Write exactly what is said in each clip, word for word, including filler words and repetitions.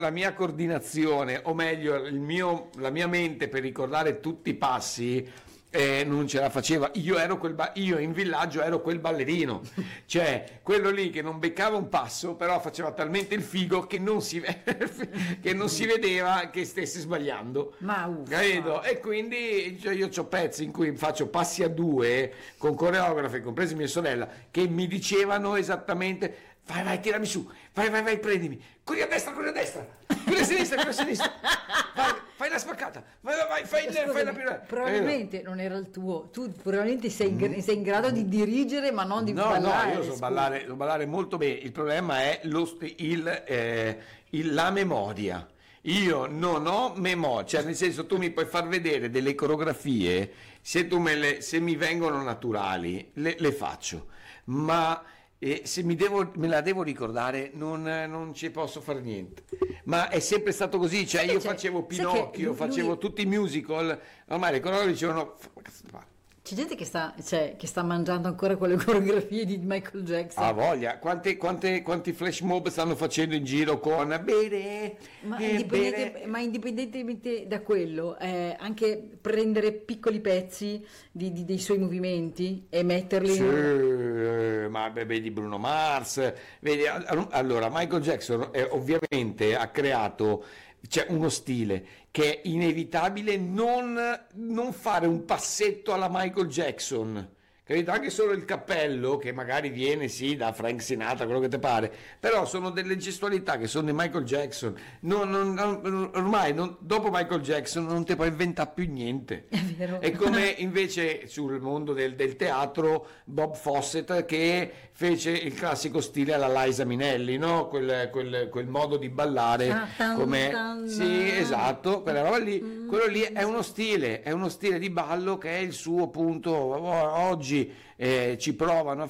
la mia coordinazione, o meglio, il mio, la mia mente per ricordare tutti i passi eh, non ce la faceva. Io ero quel ba- io in villaggio ero quel ballerino, cioè quello lì che non beccava un passo, però faceva talmente il figo che non si, che non si vedeva che stesse sbagliando. Ma uffa. Capito? E quindi cioè, io ho pezzi in cui faccio passi a due con coreografe, comprese mia sorella, che mi dicevano esattamente: vai, vai, tirami su, vai, vai, vai, prendimi, corri a destra, corri a destra, corri a sinistra, corri a sinistra, vai, fai la spaccata, vai, vai, vai, fai, Scusami, fai la prima. probabilmente non era il tuo, tu probabilmente sei in, sei in grado di dirigere ma non di No, ballare. no, io so ballare, so ballare molto bene, il problema è lo, st- il, eh, il- la memoria. Io non ho memoria, cioè nel senso tu mi puoi far vedere delle coreografie, se, tu me le, se mi vengono naturali le, le faccio, ma e se mi devo, me la devo ricordare non, non ci posso fare niente, ma è sempre stato così, cioè io Cioè, facevo sai Pinocchio, che lui- facevo tutti i musical, ormai le coreografi dicevano "Fa- cazzo fa?" C'è gente che sta, cioè, che sta mangiando ancora quelle coreografie di Michael Jackson. ha voglia, quante, quante, quanti flash mob stanno facendo in giro con bene, Ma, eh, indipendente- bene. ma indipendentemente da quello, eh, anche prendere piccoli pezzi di- di- dei suoi movimenti e metterli Sì, in... eh, ma beh, vedi Bruno Mars, vedi, all- allora Michael Jackson eh, ovviamente ha creato c'è uno stile che è inevitabile non, non fare un passetto alla Michael Jackson, capito? Anche solo il cappello che magari viene sì da Frank Sinatra, quello che ti pare, però sono delle gestualità che sono di Michael Jackson. Non- non- non- ormai non- dopo Michael Jackson non ti puoi inventare più niente. È vero. È come invece sul mondo del, del teatro Bob Fosse che fece il classico stile alla Liza Minnelli, no? Quel, quel- quel modo di ballare Ah, tan, come tan, sì, esatto, quella roba lì, Mm, quello lì è uno stile, è uno stile di ballo che è il suo punto. Oggi eh, ci provano a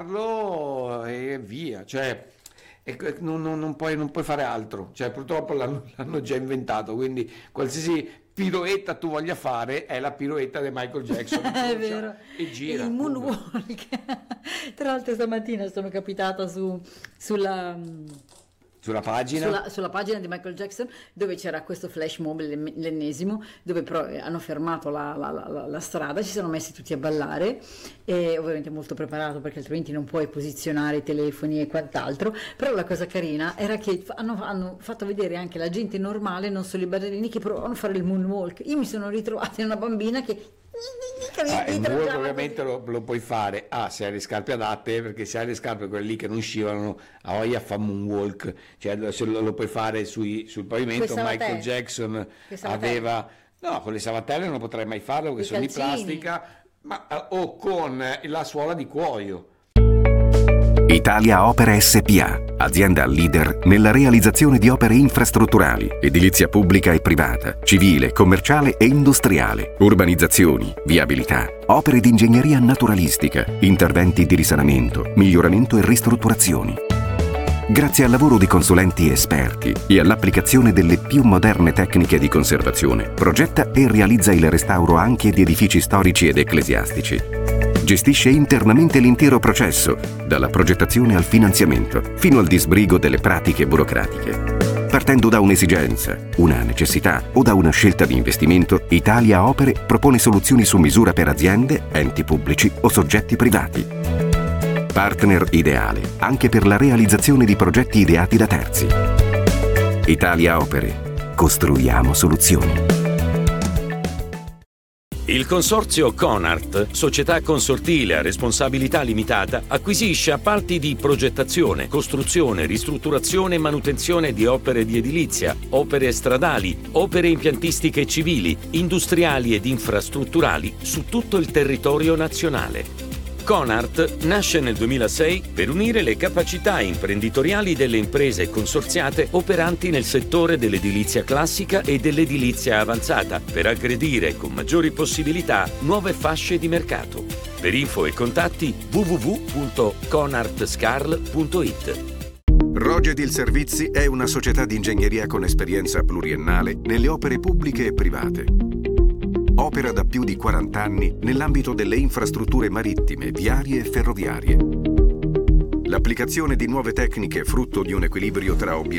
farlo e via, cioè e que- non, non- non puoi, non puoi fare altro, cioè purtroppo l'hanno, l'hanno già inventato, quindi qualsiasi piroetta tu voglia fare è la piroetta di Michael Jackson. È vero. E gira. Il punto. moonwalk. Tra l'altro stamattina sono capitata su, sulla... Sulla pagina. Sulla, sulla pagina di Michael Jackson dove c'era questo flash mob, l'en- l'ennesimo, dove però eh, hanno fermato la, la- la- la strada, si sono messi tutti a ballare e ovviamente molto preparato perché altrimenti non puoi posizionare i telefoni e quant'altro, però la cosa carina era che fa- hanno, hanno fatto vedere anche la gente normale, non solo i ballerini, che provavano a fare il moonwalk. Io mi sono ritrovata in una bambina che... Ah, il moonwalk ovviamente lo, lo puoi fare ah, se hai le scarpe adatte, perché se hai le scarpe quelle lì che non scivano a voglia fa moonwalk, cioè se lo, lo puoi fare sui, sul pavimento. Quei Michael savatelle. Jackson Quei savatelle. aveva no, con le savatelle non potrai mai farlo perché I sono calzini. di plastica, ma, o con la suola di cuoio. Italia Opere S P A, azienda leader nella realizzazione di opere infrastrutturali, edilizia pubblica e privata, civile, commerciale e industriale, urbanizzazioni, viabilità, opere di ingegneria naturalistica, interventi di risanamento, miglioramento e ristrutturazioni. Grazie al lavoro di consulenti esperti e all'applicazione delle più moderne tecniche di conservazione, progetta e realizza il restauro anche di edifici storici ed ecclesiastici. Gestisce internamente l'intero processo, dalla progettazione al finanziamento, fino al disbrigo delle pratiche burocratiche. Partendo da un'esigenza, una necessità o da una scelta di investimento, Italia Opere propone soluzioni su misura per aziende, enti pubblici o soggetti privati. Partner ideale anche per la realizzazione di progetti ideati da terzi. Italia Opere. Costruiamo soluzioni. Il consorzio Conart, società consortile a responsabilità limitata, acquisisce appalti di progettazione, costruzione, ristrutturazione e manutenzione di opere di edilizia, opere stradali, opere impiantistiche civili, industriali ed infrastrutturali su tutto il territorio nazionale. Conart nasce nel duemilasei per unire le capacità imprenditoriali delle imprese consorziate operanti nel settore dell'edilizia classica e dell'edilizia avanzata per aggredire con maggiori possibilità nuove fasce di mercato. Per info e contatti w w w punto conartscarl punto it. Rogedil Servizi è una società di ingegneria con esperienza pluriennale nelle opere pubbliche e private. Opera da più di quaranta anni nell'ambito delle infrastrutture marittime, viarie e ferroviarie. L'applicazione di nuove tecniche frutto di un equilibrio tra obiettivi